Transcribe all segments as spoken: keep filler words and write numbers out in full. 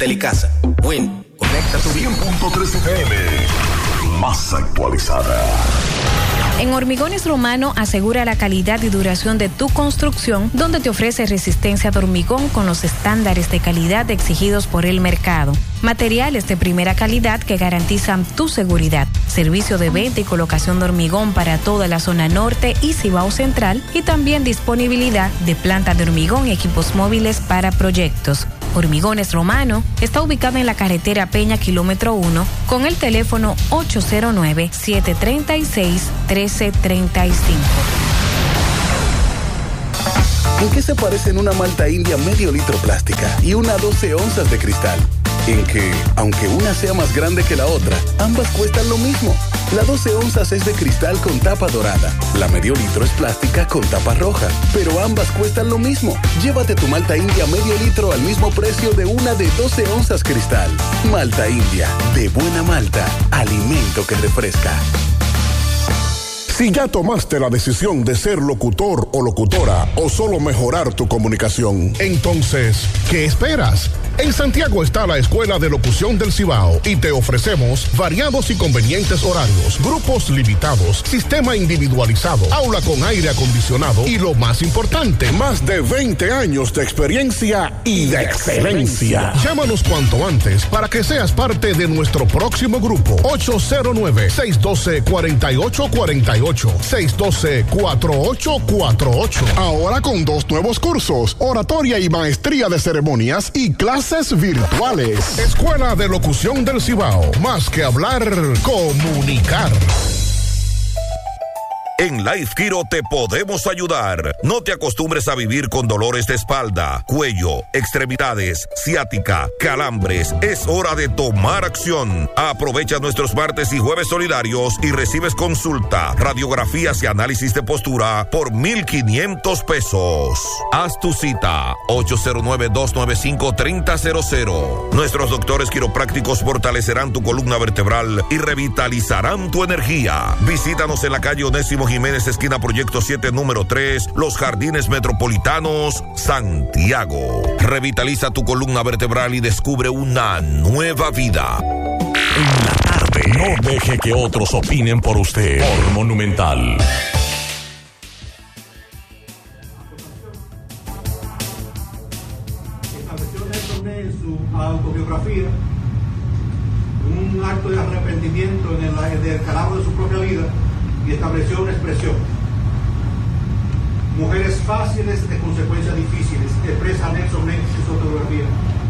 Telecasa. Win. Conecta tu vida. cien punto tres F M. Más actualizada. En Hormigones Romano asegura la calidad y duración de tu construcción, donde te ofrece resistencia de hormigón con los estándares de calidad exigidos por el mercado. Materiales de primera calidad que garantizan tu seguridad. Servicio de venta y colocación de hormigón para toda la zona norte y Cibao Central, y también disponibilidad de planta de hormigón y equipos móviles para proyectos. Hormigones Romano está ubicado en la carretera Peña, kilómetro uno, con el teléfono ocho cero nueve, siete tres seis, uno tres tres cinco. ¿En qué se parecen una malta india medio litro plástica y una doce onzas de cristal? En que, aunque una sea más grande que la otra, ambas cuestan lo mismo. La doce onzas es de cristal con tapa dorada. La medio litro es plástica con tapa roja. Pero ambas cuestan lo mismo. Llévate tu malta india medio litro al mismo precio de una de doce onzas cristal. Malta india, de buena malta, alimento que refresca. Si ya tomaste la decisión de ser locutor o locutora o solo mejorar tu comunicación, entonces, ¿qué esperas? En Santiago está la Escuela de Locución del Cibao y te ofrecemos variados y convenientes horarios, grupos limitados, sistema individualizado, aula con aire acondicionado y lo más importante, más de veinte años de experiencia y de excelencia. Llámanos cuanto antes para que seas parte de nuestro próximo grupo. ocho cero nueve, seis uno dos, cuatro ocho cuatro ocho, seis uno dos, cuatro ocho cuatro ocho. Ahora con dos nuevos cursos, oratoria y maestría de ceremonias y clases virtuales. Escuela de Locución del Cibao. Más que hablar, comunicar. En Life Kiro te podemos ayudar. No te acostumbres a vivir con dolores de espalda, cuello, extremidades, ciática, calambres. Es hora de tomar acción. Aprovecha nuestros martes y jueves solidarios y recibes consulta, radiografías y análisis de postura por mil quinientos pesos. Haz tu cita ocho cero nueve, dos nueve cinco, tres cero cero cero. Nuestros doctores quiroprácticos fortalecerán tu columna vertebral y revitalizarán tu energía. Visítanos en la calle Onésimo Jiménez, esquina Proyecto siete, número tres, Los Jardines Metropolitanos, Santiago. Revitaliza tu columna vertebral y descubre una nueva vida. En la tarde. No deje que otros opinen por usted. Por Monumental. Estableció Nelson en su autobiografía un acto de arrepentimiento en el descalabro de su propia vida y estableció una expresión: mujeres fáciles de consecuencias difíciles, expresa Nelson Ney en su autobiografía.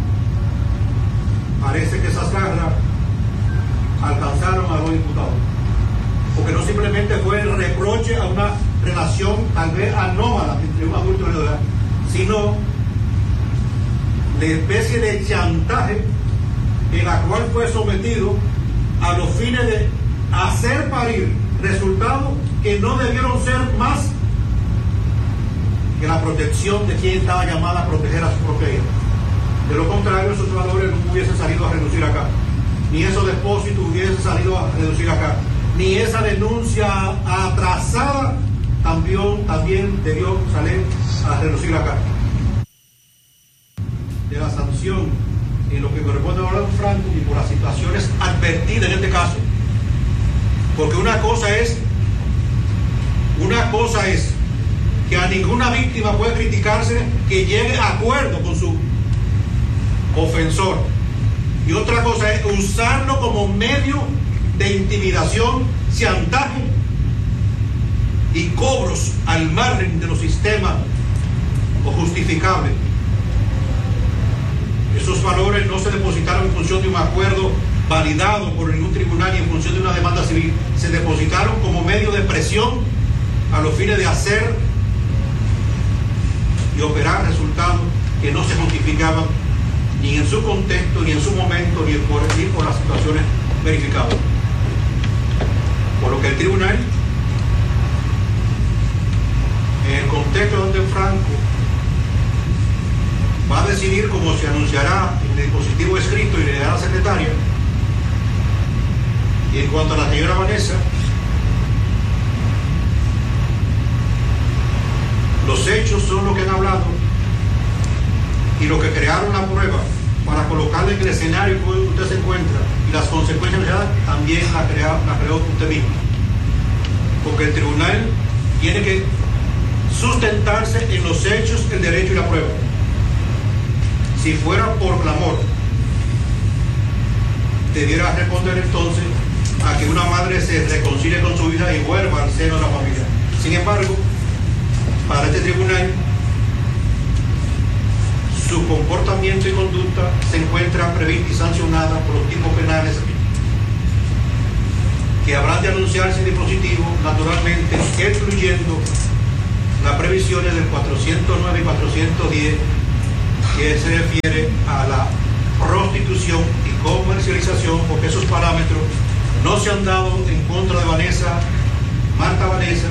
Parece que esas garras alcanzaron a los diputados, porque no simplemente fue el reproche a una relación tal vez anómala entre un adulto y una edad, sino la especie de chantaje en la cual fue sometido a los fines de hacer parir resultados que no debieron ser más que la protección de quien estaba llamada a proteger a su propia hija. De lo contrario, esos valores no hubiesen salido a reducir acá, ni esos depósitos hubiesen salido a reducir acá, ni esa denuncia atrasada también, también debió salir a reducir acá. De la sanción en lo que corresponde a Don Franco y por las situaciones advertidas en este caso, porque una cosa es una cosa es que a ninguna víctima puede criticarse que llegue a acuerdo con su ofensor, y otra cosa es usarlo como medio de intimidación, chantaje y cobros al margen de los sistemas o justificables. Esos valores no se depositaron en función de un acuerdo validado por ningún tribunal ni en función de una demanda civil, se depositaron como medio de presión a los fines de hacer y operar resultados que no se justificaban ni en su contexto, ni en su momento, ni por, ni por las situaciones verificadas. Por lo que el tribunal, en el contexto donde Franco va a decidir, como se anunciará en el dispositivo escrito y le dará a la secretaria, y en cuanto a la señora Vanessa, los hechos son lo que han hablado y lo que crearon la prueba para colocarle en el escenario que usted se encuentra y las consecuencias también la, crea, la creó usted mismo. Porque el tribunal tiene que sustentarse en los hechos, el derecho y la prueba. Si fuera por clamor, debiera responder entonces a que una madre se reconcilie con su hija y vuelva al seno de la familia. Sin embargo, para este tribunal, su comportamiento y conducta se encuentra prevista y sancionada por los tipos penales que habrán de anunciarse en dispositivo, naturalmente, excluyendo las previsiones del cuatrocientos nueve y cuatrocientos diez, que se refiere a la prostitución y comercialización, porque esos parámetros no se han dado en contra de Vanessa, Marta Vanessa,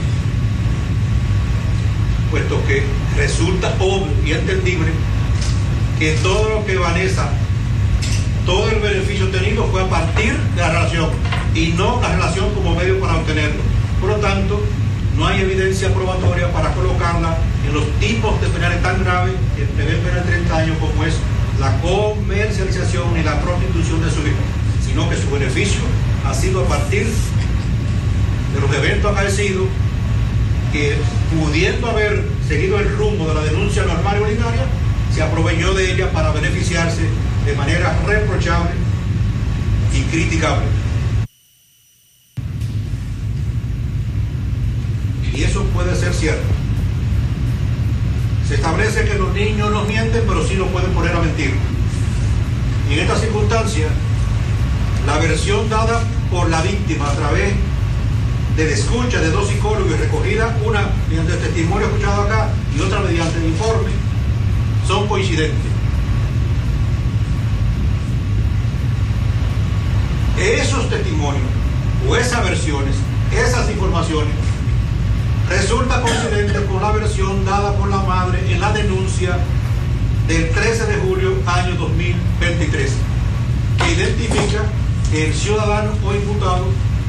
puesto que resulta obvio y entendible que todo lo que Vanessa, todo el beneficio obtenido fue a partir de la relación y no la relación como medio para obtenerlo. Por lo tanto, no hay evidencia probatoria para colocarla en los tipos de penales tan graves que prevén pena de treinta años como es la comercialización y la prostitución de su hijo, sino que su beneficio ha sido a partir de los eventos acaecidos que, pudiendo haber seguido el rumbo de la denuncia normal y ordinaria, se aprovechó de ella para beneficiarse de manera reprochable y criticable. Y eso puede ser cierto. Se establece que los niños no mienten, pero sí lo pueden poner a mentir. Y en esta circunstancia, la versión dada por la víctima a través de la escucha de dos psicólogos y recogida, una mediante el testimonio escuchado acá y otra mediante el informe, son coincidentes. Esos testimonios o esas versiones, esas informaciones, resulta coincidente con la versión dada por la madre en la denuncia del trece de julio año dos mil veintitrés, que identifica que el ciudadano o imputado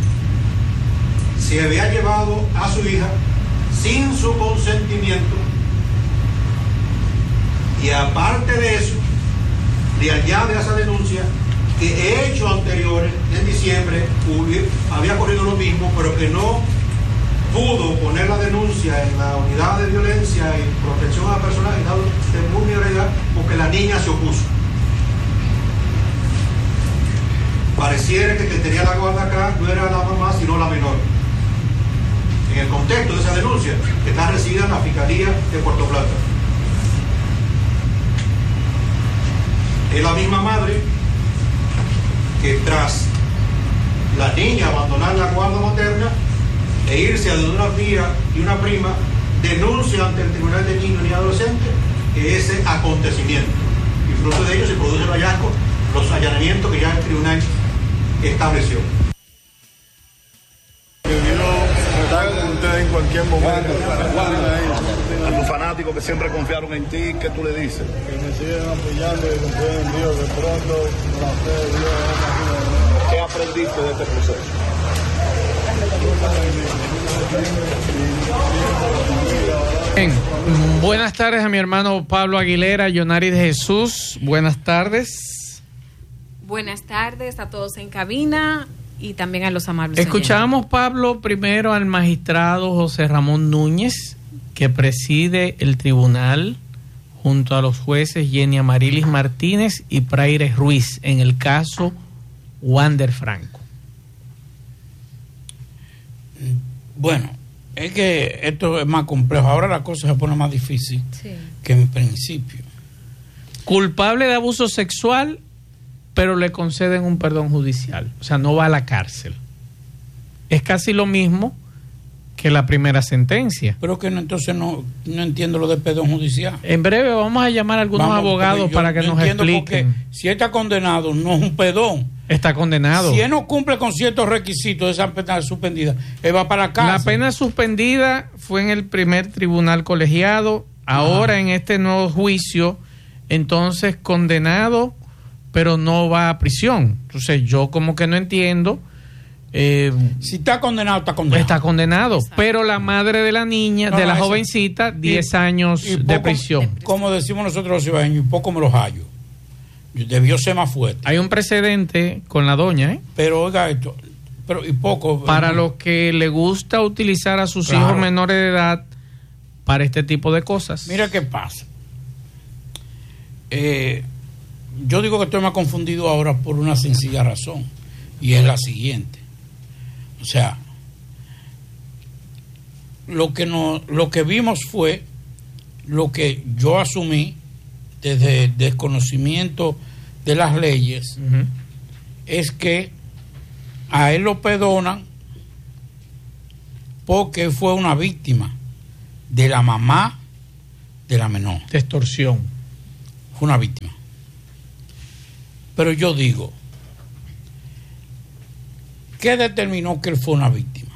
se había llevado a su hija sin su consentimiento, y aparte de eso, de allá de esa denuncia, que hechos anteriores en diciembre había ocurrido lo mismo, pero que no pudo poner la denuncia en la unidad de violencia y protección a la persona en estado de vulnerabilidad porque la niña se opuso. Pareciera que el que tenía la guarda acá no era la mamá, sino la menor. En el contexto de esa denuncia, que está recibida en la Fiscalía de Puerto Plata. Es la misma madre que tras la niña abandonar la guarda materna e irse a donde una tía y una prima, denuncia ante el Tribunal de Niños y Adolescentes ese acontecimiento. Y fruto de ello se produce el hallazgo, los allanamientos que ya el tribunal estableció. Ustedes en cualquier momento, a tus fanáticos que siempre confiaron en ti, ¿qué tú le dices? Que me sigan apoyando, que confíen en Dios, que pronto la fe de Dios. ¿Qué aprendiste de este proceso? Bien. Buenas tardes a mi hermano Pablo Aguilera, Yonari de Jesús. Buenas tardes. Buenas tardes a todos en cabina y también a los amables. Escuchamos, Pablo, primero al magistrado José Ramón Núñez, que preside el tribunal junto a los jueces Jenny Amarilis Martínez y Praire Ruiz en el caso Wander Franco. Bueno, es que esto es más complejo. Ahora la cosa se pone más difícil sí. que en principio. Culpable de abuso sexual, pero le conceden un perdón judicial. O sea, no va a la cárcel. Es casi lo mismo que la primera sentencia. Pero que no, entonces no, no entiendo lo del perdón judicial. En breve vamos a llamar a algunos vamos, abogados yo, para que nos expliquen. Si está condenado, no es un perdón. Está condenado. Si él no cumple con ciertos requisitos de esa pena suspendida, él va para la cárcel. La pena suspendida fue en el primer tribunal colegiado. Ahora Ajá. en este nuevo juicio, entonces condenado, pero no va a prisión. Entonces yo como que no entiendo. Eh, si está condenado, está condenado. Está condenado, Exacto. pero la madre de la niña, no, de la ese, jovencita, diez años y, y poco, de prisión. Como decimos nosotros los ciudadanos, y poco me los hallo. Debió ser más fuerte. Hay un precedente con la doña, ¿eh? Pero oiga esto, pero y poco. Para eh, los que le gusta utilizar a sus Claro. hijos menores de edad para este tipo de cosas. Mira qué pasa. Eh, yo digo que estoy más confundido ahora por una sencilla razón, y es la siguiente. O sea, lo que no, lo que vimos fue lo que yo asumí desde el desconocimiento de las leyes, Uh-huh. es que a él lo perdonan porque fue una víctima de la mamá de la menor. De extorsión. Fue una víctima. Pero yo digo, ¿qué determinó que él fue una víctima?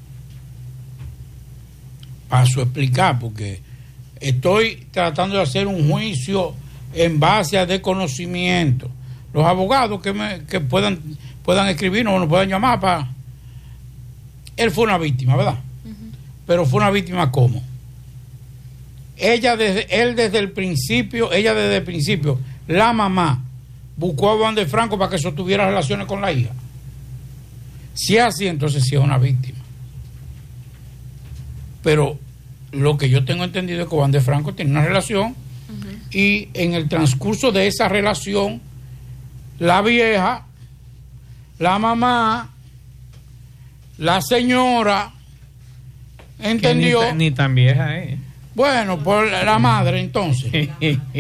Paso a explicar, porque estoy tratando de hacer un juicio en base a desconocimiento. Los abogados que, me, que puedan, puedan escribirnos o nos puedan llamar para... Él fue una víctima, ¿verdad? Uh-huh. Pero fue una víctima ¿cómo? Ella desde, él desde el principio, ella desde el principio, la mamá buscó a Juan de Franco para que sostuviera relaciones con la hija. Si es así, entonces sí es una víctima. Pero lo que yo tengo entendido es que Juan de Franco tiene una relación, uh-huh, y en el transcurso de esa relación, la vieja, la mamá, la señora, entendió... Que ni, ni tan vieja, ¿eh? Bueno, por la madre entonces.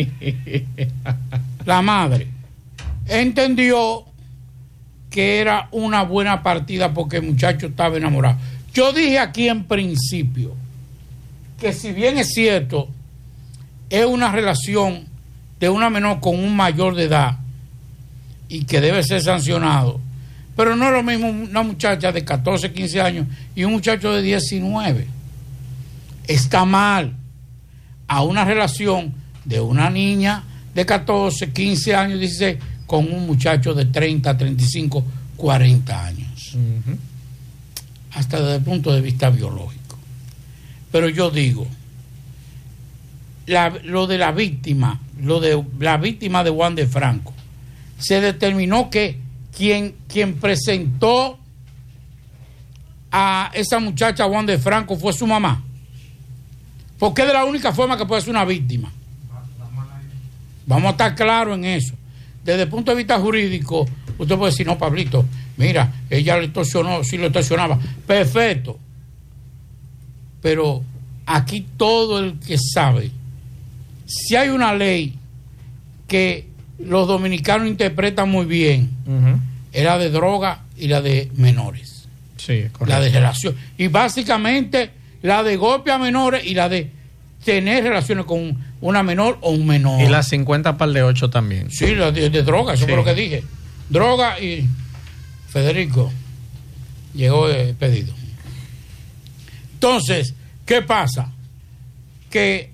La madre entendió que era una buena partida porque el muchacho estaba enamorado. Yo dije aquí en principio que si bien es cierto, es una relación de una menor con un mayor de edad y que debe ser sancionado, pero no es lo mismo una muchacha de catorce, quince años y un muchacho de diecinueve. Está mal a una relación de una niña de catorce, quince años, dieciséis, con un muchacho de treinta, treinta y cinco, cuarenta años. Uh-huh. Hasta desde el punto de vista biológico. Pero yo digo, la, lo de la víctima, lo de la víctima de Juan de Franco, se determinó que quien, quien presentó a esa muchacha Juan de Franco fue su mamá. Porque es de la única forma que puede ser una víctima. Vamos a estar claros en eso. Desde el punto de vista jurídico, usted puede decir, no, Pablito, mira, ella le extorsionó, sí lo extorsionaba. Perfecto. Pero aquí todo el que sabe, si hay una ley que los dominicanos interpretan muy bien, uh-huh, es la de droga y la de menores. Sí, correcto. La de relación. Y básicamente la de golpe a menores y la de tener relaciones con una menor o un menor. Y la cincuenta par de ocho también. Sí, la de, de droga, eso sí, fue lo que dije. Droga y... Federico, llegó el pedido. Entonces, ¿qué pasa? Que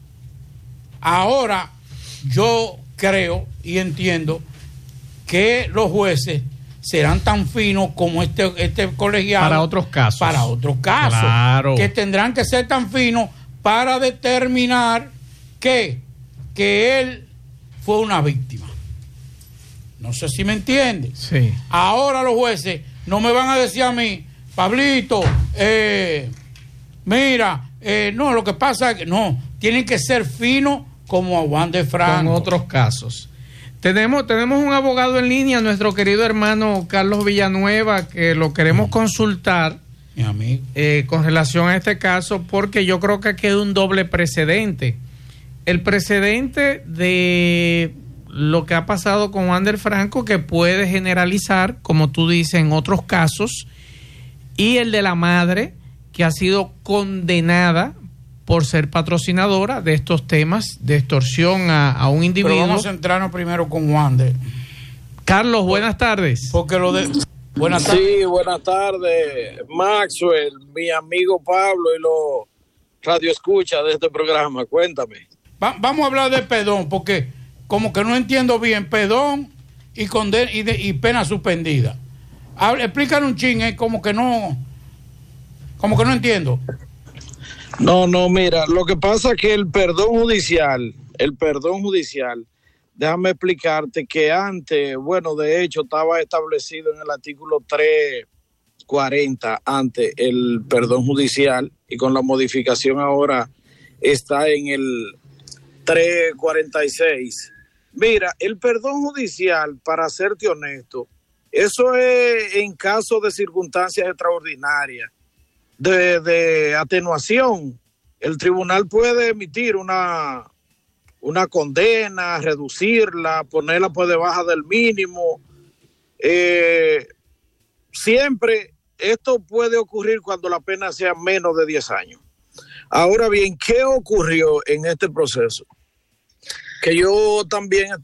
ahora yo creo y entiendo que los jueces serán tan finos como este, este colegiado. Para otros casos. Para otros casos. Claro. Que tendrán que ser tan finos para determinar que, que él fue una víctima. No sé si me entiende. Sí. Ahora los jueces no me van a decir a mí, Pablito, eh, mira, eh, no, lo que pasa es que no, tienen que ser finos como a Juan de Franco. En otros casos. Tenemos, tenemos un abogado en línea, nuestro querido hermano Carlos Villanueva, que lo queremos consultar, mi amigo, eh, con relación a este caso, porque yo creo que queda un doble precedente. El precedente de lo que ha pasado con Juan de Franco, que puede generalizar, como tú dices, en otros casos, y el de la madre, que ha sido condenada por ser patrocinadora de estos temas de extorsión a, a un individuo. Pero vamos a centrarnos primero con Juan de... Carlos, buenas tardes. Porque lo de... Buenas tardes. Sí, buenas tardes, Maxwell, mi amigo Pablo y los radioescuchas de este programa. Cuéntame. Va, vamos a hablar de perdón, porque como que no entiendo bien perdón y, conden y, de, y pena suspendida. Habla, explícanos un ching, eh, como que no... Como que no entiendo. No, no, mira, lo que pasa es que el perdón judicial, el perdón judicial déjame explicarte que antes, bueno, de hecho estaba establecido en el artículo trescientos cuarenta antes el perdón judicial, y con la modificación ahora está en el trescientos cuarenta y seis. Mira, el perdón judicial, para serte honesto, eso es en caso de circunstancias extraordinarias, de, de atenuación. El tribunal puede emitir una, una condena, reducirla, ponerla por debajo del mínimo. Eh, siempre esto puede ocurrir cuando la pena sea menos de diez años. Ahora bien, ¿qué ocurrió en este proceso? Que yo también